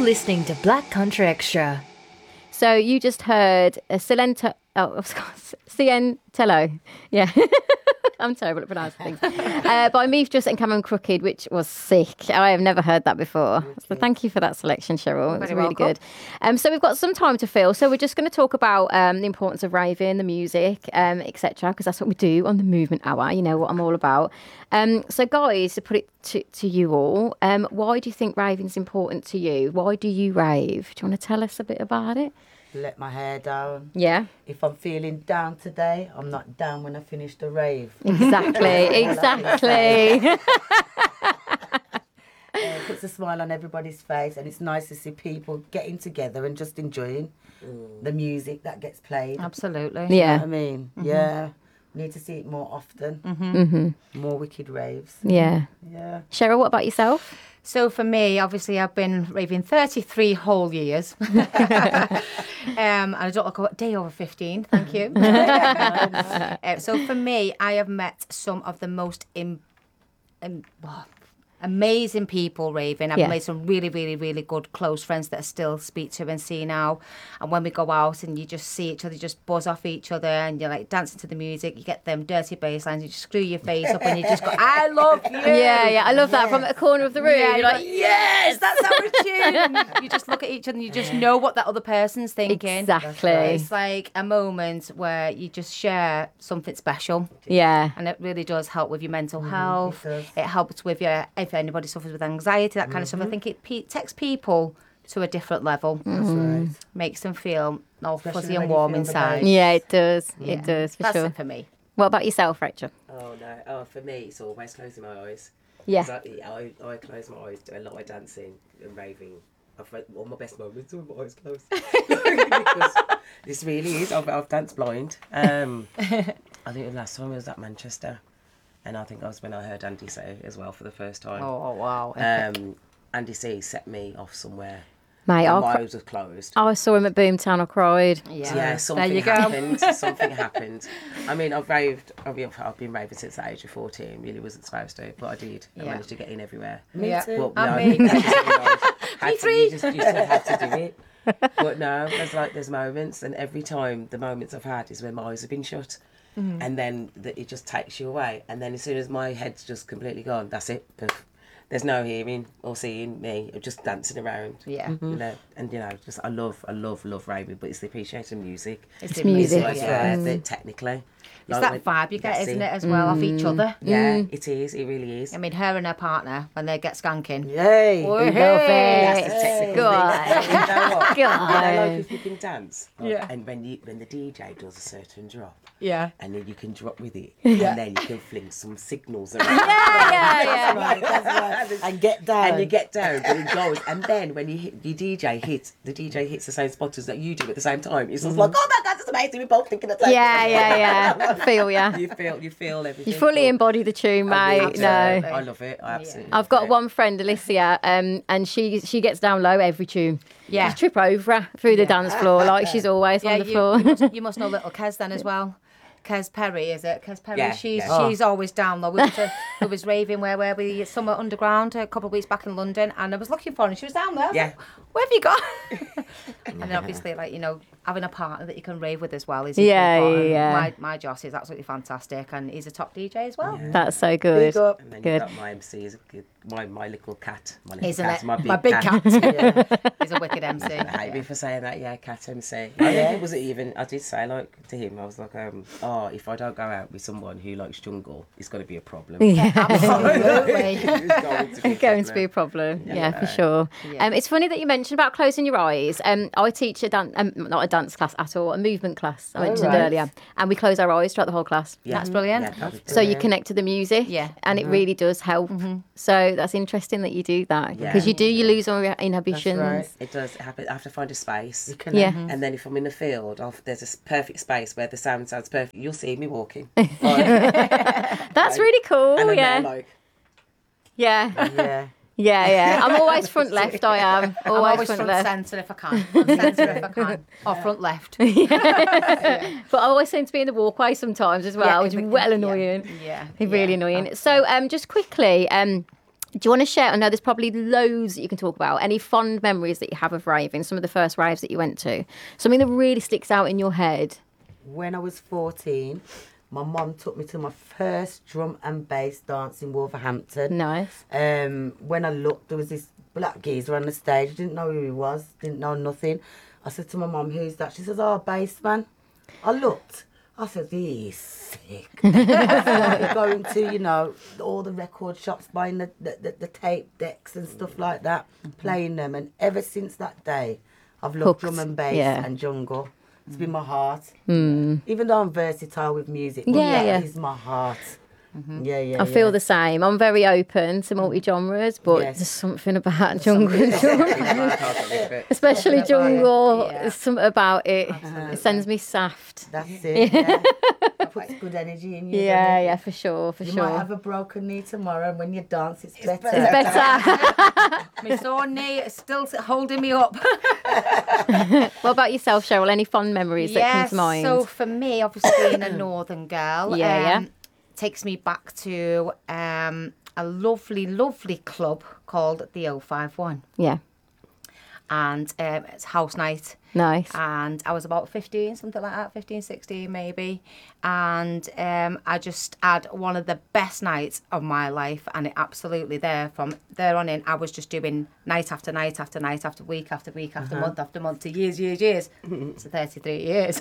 listening to Black Country Extra. So you just heard a Cientello. Yeah. I'm terrible at pronouncing things. By Meath Just and Cameron Crooked, which was sick. I have never heard that before. So thank you for that selection, Cheryl. It was really good. So we've got some time to fill. So we're just going to talk about the importance of raving, the music, etc., because that's what we do on the Movement Hour. You know what I'm all about. So guys, to put it to you all, why do you think raving is important to you? Why do you rave? Do you want to tell us a bit about it? Let my hair down. Yeah. If I'm feeling down today, I'm not down when I finish the rave. Exactly. It puts a smile on everybody's face, and it's nice to see people getting together and just enjoying the music that gets played. Absolutely. Yeah. You know what I mean? Yeah. Need to see it more often. More wicked raves. Yeah. Yeah. Cheryl, what about yourself? So for me, obviously, I've been raving 33 whole years. And I don't look a day over 15, thank you. So for me, I have met some of the most amazing people raving. I've made some really, really, really good close friends that I still speak to and see now. And when we go out and you just see each other, you just buzz off each other and you're like dancing to the music, you get them dirty bass lines, you just screw your face up and you just go, I love you. Yeah, I love that. From a corner of the room, Yeah, you're like, yes, that's our tune. You just look at each other and you just know what that other person's thinking. Exactly. It's like a moment where you just share something special. yeah. And it really does help with your mental health. It helps with your, if anybody suffers with anxiety, that kind of stuff. I think it takes people to a different level. That's right. Makes them feel all Especially fuzzy when and you warm feel the inside. bass. Yeah, it does. It does, for That's sure. it for me. What about yourself, Rachel? Oh no! Oh, for me, it's always closing my eyes. Yeah. 'Cause I close my eyes, do a lot of dancing and raving. I've had all my best moments with my eyes closed. Because this really is. I've danced blind. I think the last time I was at Manchester, and I think that was when I heard Andy say as well for the first time. Oh, wow. Andy C set me off somewhere. Mate, My eyes were closed. I saw him at Boomtown, I cried. Yeah, something you go. happened. Something happened. I mean, I've been raving since the age of 14. Really wasn't supposed to, but I did. I managed to get in everywhere. Me too. But And no, me. you just have to do it. But no, there's moments, and every time the moments I've had is when my eyes have been shut, and then it just takes you away. And then as soon as my head's just completely gone, that's it. There's no hearing or seeing me. I'm just dancing around. Yeah. You know, and just I love raving, but it's the appreciation of music. It's music. Like, technically. It's that vibe you get, isn't it, as well, off each other. Yeah, it is. It really is. I mean, her and her partner, when they get skanking. Yay. Oh, Love hey. it. That's the technical Go thing. on. You know what? Go I on. like if you can dance. Yeah. And when the DJ does a certain drop, Yeah. and then you can drop with it, and then you can fling some signals around. Yeah. That's right. And get down. And you get down, and it goes, and then when you hit the DJ hits the same spot as that you do at the same time. It's just like, oh my God, that's amazing. We're both thinking at the same time. Yeah. I feel ya. You feel everything. You fully embody the tune, mate. I do. No. I love it. I absolutely. I've got love it. one friend, Alicia, and she gets down low every tune. Yeah. You trip over her through the dance floor like she's always on the floor. You must know little Kez then as well. Kez Perry, is it? Kez Perry. Yeah, She's always down low. We was raving where were we? Summer Underground a couple of weeks back in London, and I was looking for her, and she was down there. I was like, where have you gone? And then obviously, having a partner that you can rave with as well is important. Yeah. My Joss is absolutely fantastic, and he's a top DJ as well. That's so good. Big up. And then Good. you've got my MC, is my little cat. Isn't it? My big cat. He's a wicked MC. I hate me for saying that, Cat MC. I think it wasn't even, I did say to him, I was like, if I don't go out with someone who likes jungle, it's going to be a problem. Yeah. Absolutely. It's Going to be a problem, yeah, for sure. Yeah. It's funny that you mentioned about closing your eyes. I teach not a dance class at all, a movement class I mentioned right. earlier, and we close our eyes throughout the whole class. Yeah. That's brilliant. Yeah, that was So you brilliant. connect to the music, Yeah. and it really does help. So that's interesting that you do that because you lose all your inhibitions. right. It does happen. I have to find a space. You can Yeah. And then if I'm in the field, there's a perfect space where the sound sounds perfect. You'll see me walking. That's really cool. And I'm Yeah. there like, Yeah. Yeah. I'm always front left. I am I'm always, always front left. centre if I can. Front centre if I can. Or front left. But I always seem to be in the walkway sometimes as well, which is well annoying. Yeah. Really annoying. So just quickly, Do you want to share? I know there's probably loads that you can talk about. Any fond memories that you have of raving? Some of the first raves that you went to? Something that really sticks out in your head? When I was 14, my mum took me to my first drum and bass dance in Wolverhampton. Nice. When I looked, there was this black geezer on the stage. I didn't know who he was, didn't know nothing. I said to my mum, "Who's that?" She says, "Oh, bass man." I looked. I said, "He's sick." I started going to, you know, all the record shops, buying the tape decks and stuff like that, playing them. And ever since that day, I've loved Hooked. drum and bass and jungle. It's been my heart. Mm. Even though I'm versatile with music, Yeah, that yeah. is my heart. Yeah. I feel the same. I'm very open to multi-genres, but Yes. there's something about jungle and drum. Especially jungle. Yeah. There's something about it. It sends me saft. That's it. Yeah. It puts good energy in you. doesn't Yeah, it? yeah, for sure, for You sure. might have a broken knee tomorrow, and when you dance, it's better. It's better. My sore knee is still holding me up. What about yourself, Cheryl? Any fond memories that come to mind? So for me, obviously being a northern girl, Yeah. takes me back to a lovely, lovely club called the 051. Yeah, And it's house night. nice. And I was about 15, something like that, 15, 16 maybe. And I just had one of the best nights of my life. And it absolutely from there on in, I was just doing night after night after night after week after week after month after month to years. So 33 years.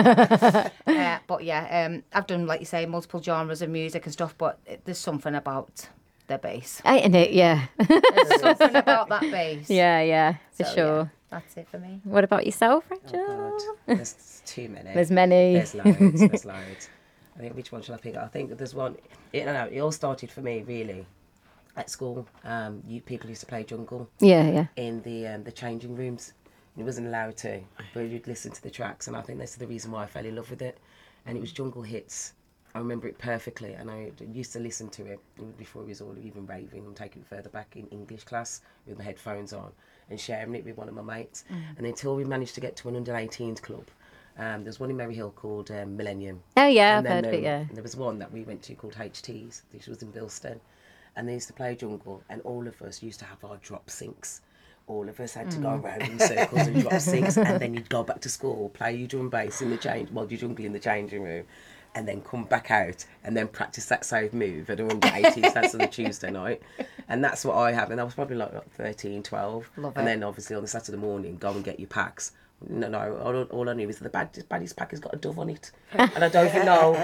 But yeah, I've done, like you say, multiple genres of music and stuff, but there's something about the bass. Ain't it? Yeah. There's something about that bass. yeah, for So, sure. yeah, that's it for me. What about yourself, Rachel? Oh, God. There's too many. There's many. There's loads. There's loads. I think, which one should I pick? I think there's one. It all started for me really at school. People used to play jungle Yeah. in the changing rooms. It wasn't allowed to, but you'd listen to the tracks, and I think that's the reason why I fell in love with it. And it was jungle hits. I remember it perfectly, and I used to listen to it before it was all even raving. I'm taking it further back in English class with my headphones on and sharing it with one of my mates. And until we managed to get to an under-18s club, there's one in Merry Hill called Millennium. Oh, yeah, And I've heard then of it, yeah. there was one that we went to called HTs, which was in Bilston. And they used to play jungle, and all of us used to have our drop syncs. All of us had to go around in circles and drop syncs, and then you'd go back to school, play your drum bass in the your jungle in the changing room, and then come back out and then practice that same move at under 80s. That's on a Tuesday night. And that's what I have. And I was probably like 13, 12. Love and it. then obviously on the Saturday morning, go and get your packs. No, all I knew is that the baddest pack has got a dove on it. And I don't even know.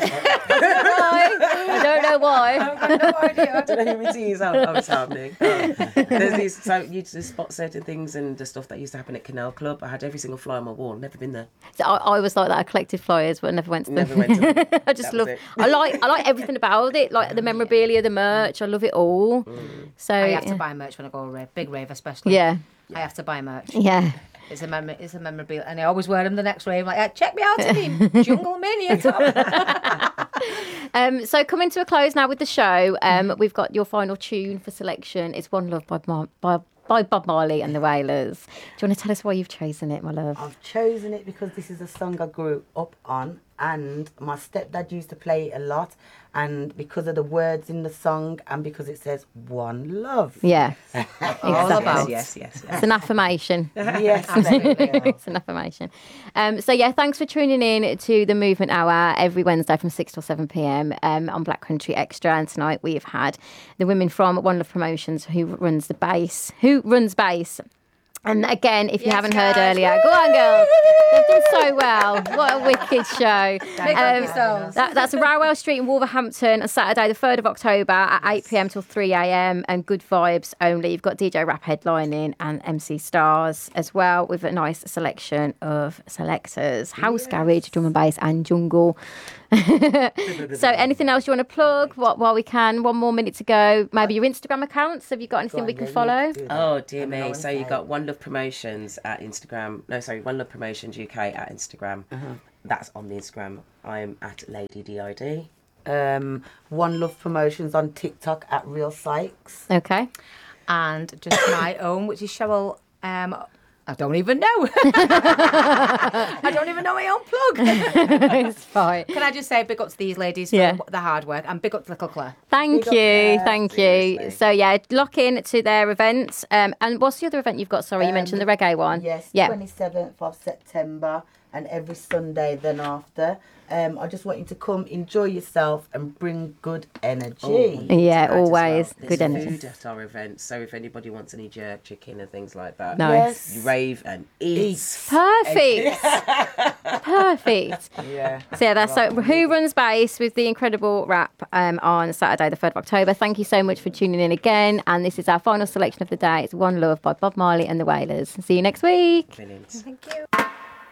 I don't know why. I don't know who it is. I'm sounding. There's these, so you just spot certain things and the stuff that used to happen at Canal Club. I had every single fly on my wall. Never been there. So I was like that. I collected flyers, but I never went to them. Never went to them. I just That was love. it. I like everything about it, like the memorabilia, the merch. I love it all. So I have yeah. to buy merch when I go to a rave, big rave especially. Yeah, I have to buy merch. yeah. It's a memorabilia, and I always wear them the next rave. Like, check me out, team, Jungle Mania top. So coming to a close now with the show. We've got your final tune for selection. It's "One Love" by Bob Marley and the Wailers. Do you want to tell us why you've chosen it, my love? I've chosen it because this is a song I grew up on, and my stepdad used to play it a lot, and because of the words in the song, and because it says "One Love." Yeah, All about. Yes. it's an affirmation. Yes, It's an affirmation. So yeah, thanks for tuning in to the Movement Hour every Wednesday from 6 till 7 p.m. On Black Country Extra. And tonight we've had the women from One Love Promotions who runs bass. And again, if you Yes, haven't heard guys. earlier, go on, girls. They've done so well. What a wicked show. Big up yourselves. That's Rowell Street in Wolverhampton on Saturday, the 3rd of October at 8 p.m. till 3 a.m. and good vibes only. You've got DJ Rap headlining and MC Stars as well with a nice selection of selectors. House, garage, drum and bass and jungle. So anything else you want to plug while we can? 1 more minute to go. Maybe your Instagram accounts. Have you got anything we can follow? Oh, dear me. So you got One Love Promotions at Instagram. No, sorry, One Love Promotions UK at Instagram. That's on the Instagram. I'm at Lady DID. One Love Promotions on TikTok at Real Sykes. Okay. And just my own, which is Cheryl I don't even know. I don't even know my own plug. It's fine. Can I just say big up to these ladies for the hard work, and big up to Little Claire. Thank you. Seriously. So yeah, lock in to their events. And what's the other event you've got? Sorry, you mentioned the reggae one. Yes, Yeah. 27th of September and every Sunday then after. I just want you to come, enjoy yourself and bring good energy. Yeah, To add as always There's good energy. food at our events, so if anybody wants any jerk chicken and things like that, Nice. you rave and eat. Perfect. Perfect. Yeah. So yeah, that's so Who Runs Bass with the incredible rap on Saturday, the 3rd of October. Thank you so much for tuning in again. And this is our final selection of the day. It's One Love by Bob Marley and the Wailers. See you next week. Brilliant. Thank you.